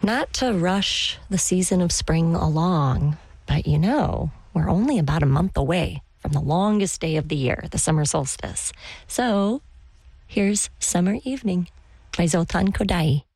Not to rush the season of spring along, but we're only about a month away from the longest day of the year, the summer solstice. So here's Summer Evening by Zoltan Kodaly.